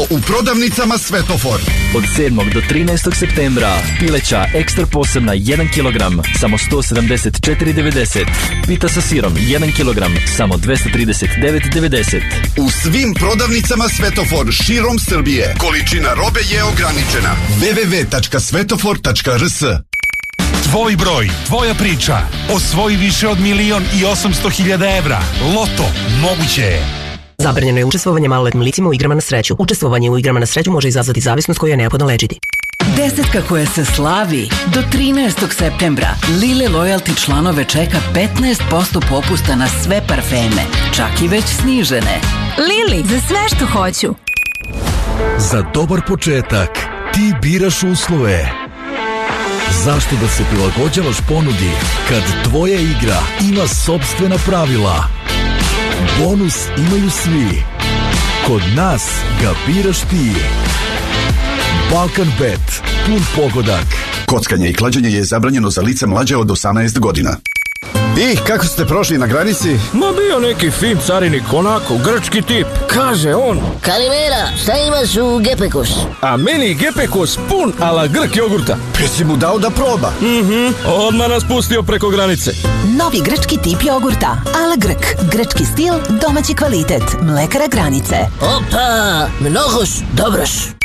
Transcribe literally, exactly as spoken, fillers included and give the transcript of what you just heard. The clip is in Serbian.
u prodavnicama Svetofor. Od sedmog do trinaestog septembra pileća ekstra posebna jedan kilogram, samo sto sedamdeset četiri devedeset. Pita sa sirom jedan kilogram, samo dvesta trideset devet devedeset. U svim prodavnicama Svetofor širom Srbije. Količina robe je ograničena. w w w tačka svetofor tačka r s. Tvoj broj, tvoja priča. Osvoji više od milion i osamsto hiljada evra. Loto, moguće je. Zabranjeno je učestvovanje maloletnim licima u igrama na sreću. Učestvovanje u igrama na sreću može izazvati zavisnost koju je neophodno lečiti. Desetka koja se slavi do trinaestog septembra. Lile Loyalty članove čeka petnaest posto popusta na sve parfeme, čak i već snižene. Lili, za sve što hoću. Za dobar početak ti biraš uslove. Zašto da se prilagođavaš ponudi kad tvoja igra ima sopstvena pravila? Bonus imaju svi. Kod nas ga biraš ti. Balkan Bet. Pun pogodak. Kockanje i klađenje je zabranjeno za lice mlađe od osamnaest godina. I kako ste prošli na granici? Ma bio neki fin carinik, onako, grčki tip. Kaže on: Kalimera, šta imaš u Gepekos? A meni Gepekos pun ala Grk jogurta. Pe si mu dao da proba. Mhm, odmah nas pustio preko granice. Novi grčki tip jogurta, ala Grk. Grčki stil, domaći kvalitet. Mlekara Granice. Opa, mnogoš, dobroš.